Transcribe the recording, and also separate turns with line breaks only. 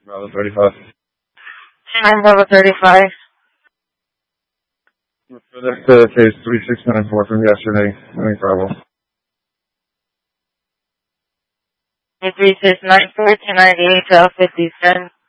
Bravo 35.
29 Bravo 35.
FedEx case 3694 from yesterday. Any problem?
3694 298 57.